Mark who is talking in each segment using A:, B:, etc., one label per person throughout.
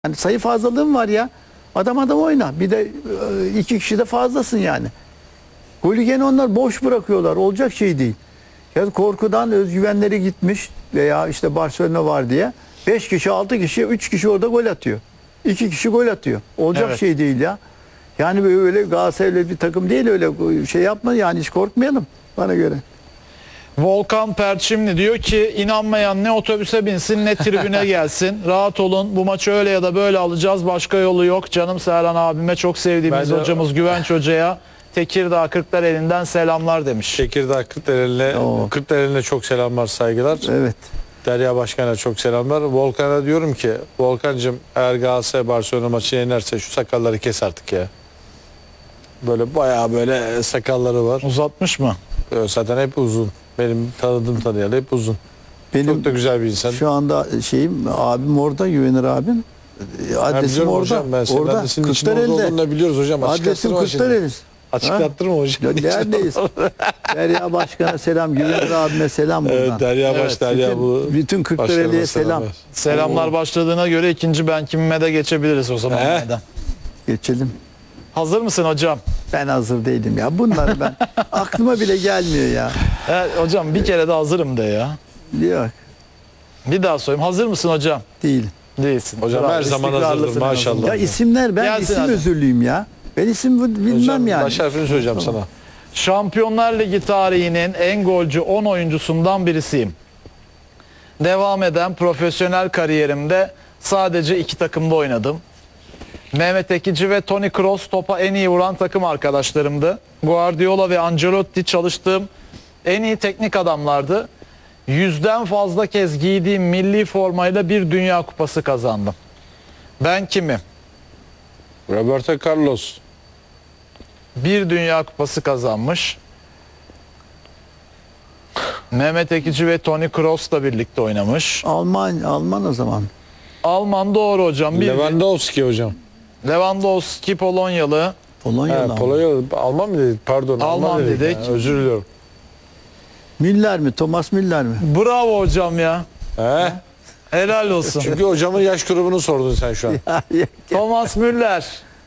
A: Yani sayı fazlalığım var ya. Adam oyna. Bir de iki kişi de fazlasın yani. Golü gene onlar boş bırakıyorlar. Olacak şey değil. Ya korkudan özgüvenleri gitmiş veya işte Barcelona var diye 5 kişi, 6 kişi, 3 kişi orada gol atıyor. 2 kişi gol atıyor. Olacak
B: Evet.
A: şey değil ya. Yani böyle Galatasaray'la bir takım değil, öyle şey yapma yani, hiç korkmayalım bana göre.
B: Volkan Perçimli diyor ki inanmayan ne otobüse binsin ne tribüne gelsin. Rahat olun, bu maçı öyle ya da böyle alacağız, başka yolu yok. Canım Serhan abime, çok sevdiğimiz hocamız Güvenç Hoca'ya Tekirdağ Kırklareli'nden selamlar demiş.
C: Tekirdağ Kırklareli'ne çok selamlar, saygılar.
A: Evet.
C: Derya Başkan'a çok selamlar. Volkan'a diyorum ki, Volkan'cığım eğer Galatasaray Barcelona maçı yenerse şu sakalları kes artık ya. Böyle bayağı böyle sakalları var.
B: Uzatmış mı?
C: Zaten hep uzun. Benim tanıyalı hep uzun.
A: Benim
C: Çok da güzel bir insan.
A: şu anda abim orada, Güvenir abim. Adresim orada.
C: Hocam, ben senin
A: orada.
C: adresinin içinde orada olduğunu da biliyoruz hocam.
A: Adresim Kırklareli.
C: Açıklattırma hocam.
A: Neredeyiz? Derya Başkan'a selam, Güvenir abime selam buradan.
C: Evet, Derya
A: Bütün Kırklareli'ye selam.
B: Selamlar başladığına göre ikinci ben kimime de geçebiliriz o zaman.
A: Geçelim.
B: Hazır mısın hocam?
A: Ben hazır değilim ya. Bunlar ben aklıma bile gelmiyor ya.
B: Evet, hocam bir kere de hazırım de ya.
A: Yok,
B: Bir daha sorayım. Hazır mısın hocam?
A: değilim.
B: Değilsin.
C: Hocam
B: Bravo,
C: her zaman hazırdır
B: istikrarlısın en
C: maşallah.
B: azından.
A: Ya isimler, ben
B: Gelsin
A: isim
B: hadi.
A: özürlüyüm ya. Ben isim bilmem
C: Hocam,
A: yani.
C: baş harfini söyleyeceğim sana.
B: Şampiyonlar Ligi tarihinin en golcü 10 oyuncusundan birisiyim. Devam eden profesyonel kariyerimde sadece 2 takımda oynadım. Mehmet Ekici ve Toni Kroos topa en iyi vuran takım arkadaşlarımdı. Guardiola ve Ancelotti çalıştığım en iyi teknik adamlardı. 100'den fazla kez giydiğim milli formayla bir Dünya Kupası kazandım. Ben kimim?
C: Roberto Carlos.
B: Bir Dünya Kupası kazanmış. Mehmet Ekici ve Toni Kroos'la birlikte oynamış.
A: Alman o zaman.
B: Alman doğru hocam.
C: Lewandowski hocam.
B: Lewandowski Polonyalı.
A: Polonyalı.
C: Polonyalı. Alman mı dedik? Pardon.
B: Alman dedik.
C: Ya, özür diliyorum.
A: Müller mi? Thomas Müller mi?
B: Bravo hocam ya.
C: He?
B: Helal olsun.
C: Çünkü hocamın yaş grubunu sordun sen şu an.
B: Thomas Müller.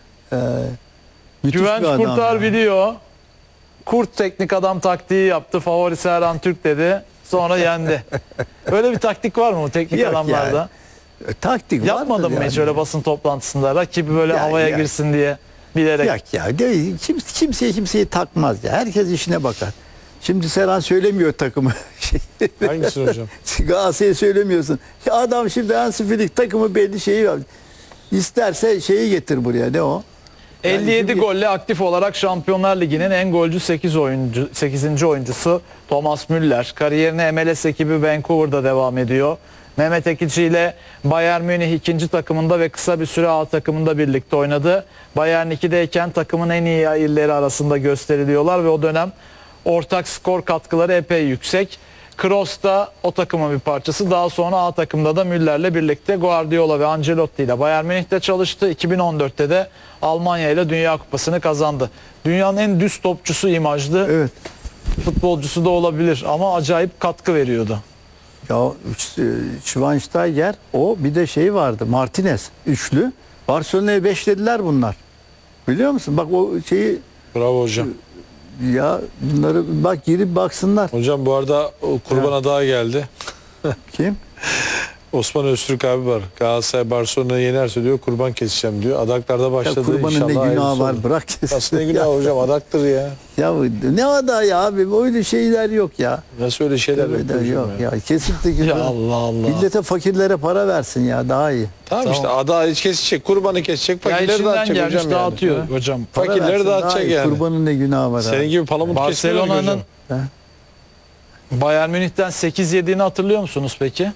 A: Müthiş
B: Güvenç
A: bir adam
B: Kurtar
A: ya.
B: biliyor. Kurt teknik adam taktiği yaptı. Favori Serhan Türk dedi. Sonra yendi. Öyle bir taktik var mı bu teknik
A: Yok
B: adamlarda?
A: yani. Taktik vardır
B: Yapmadın mı
A: yani.
B: hiç öyle basın toplantısında? Rakibi böyle
A: Ya,
B: havaya
A: ya.
B: girsin diye bilerek.
A: Yok ya. Değil. Kimseyi takmaz ya. Herkes işine bakar. Şimdi Serhan söylemiyor takımı.
C: Hangisini hocam?
A: Galatasaray'ı söylemiyorsun. Ya adam şimdi Hansi Flick takımı belli şeyi var. İsterse şeyi getir buraya. Ne o?
B: 57
A: Yani
B: golle aktif olarak Şampiyonlar Ligi'nin en golcü 8 oyuncusu Thomas Müller. Kariyerine MLS ekibi Vancouver'da devam ediyor. Mehmet Ekici ile Bayern Münih ikinci takımında ve kısa bir süre A takımında birlikte oynadı. Bayern 2'deyken takımın en iyi illeri arasında gösteriliyorlar ve o dönem ortak skor katkıları epey yüksek. Kroos da o takımın bir parçası. Daha sonra A takımda da Müller'le birlikte Guardiola ve Ancelotti ile Bayern Münih'te çalıştı. 2014'te de Almanya ile Dünya Kupası'nı kazandı. Dünyanın en düz topçusu imajlı
A: Evet.
B: futbolcusu da olabilir ama acayip katkı veriyordu.
A: Ya Schweinsteiger, o bir de şey vardı. Martinez üçlü. Barcelona'ya 5 dediler bunlar. Biliyor musun? Bak o şeyi,
C: Bravo hocam.
A: ya bunları bak, girip baksınlar.
C: Hocam bu arada o kurban adağı geldi.
A: Kim?
C: Osman Öztürk abi var. Galatasaray Barcelona'yı yenerse diyor kurban keseceğim diyor. Adaklarda
A: Ya
C: başladı
A: kurbanın
C: inşallah.
A: ne günahı
C: hayırlısı
A: var,
C: olur.
A: bırak kesin.
C: Nasıl ne günahı hocam, adaktır ya.
A: Ya ne aday ya abi, öyle şeyler yok ya.
C: Nasıl öyle şeyler yok,
A: Öyle yok
C: ya.
A: ya, kesinlikle.
B: Ya Allah Allah.
A: Millete, fakirlere para versin ya, daha iyi.
C: Tamam, işte adağı hiç kesecek, kurbanı kesecek,
B: Ya
C: fakirleri
B: içinden
C: dağıtacak
B: gelmiş
C: hocam yani.
B: dağıtıyor hocam.
A: Para
C: Fakirleri
A: versin,
C: dağıtacak
A: daha iyi.
C: yani.
A: Kurbanın ne günahı var
C: Senin
A: abi.
C: gibi palamut kesmiyor hocam.
B: Barcelona'nın Bayern Münih'ten 8 yediğini hatırlıyor musunuz peki?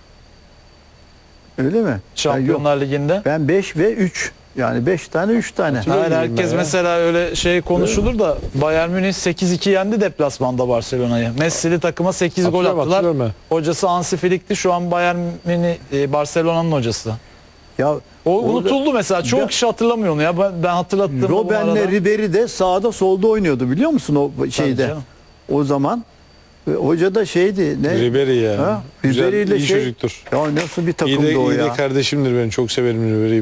A: Öyle mi?
B: Şampiyonlar Ligi'nde.
A: Ben 5 ve 3. Yani 5 tane 3 tane.
B: Hayır,
C: ben
B: herkes
C: ya.
B: mesela öyle şey konuşulur da Bayern Münih 8-2 yendi deplasmanda Barcelona'yı. Messi'li takıma 8 gol
C: Hatırlıyorum,
B: attılar.
C: hatırlıyorum
B: Hocası Hansi Flick'ti. Şu an Bayern Münih Barcelona'nın hocası.
A: Ya
B: O
A: orada
B: unutuldu mesela. Çoğu
A: Ya-
B: kişi hatırlamıyor onu ya. Ben hatırlattım.
A: Robben'le Ribery de sağda solda oynuyordu, biliyor musun o şeyde?
B: canım.
A: O zaman Hoca da şeydi. Ne?
C: Ribery ya.
A: Ha?
C: Güzel,
A: Ribery ile
C: iyi
A: şey.
C: çocuktur.
A: Ya nasıl bir
C: İyi
A: takımdı o
C: de
A: ya.
C: kardeşimdir benim. Çok severim Ribery'i.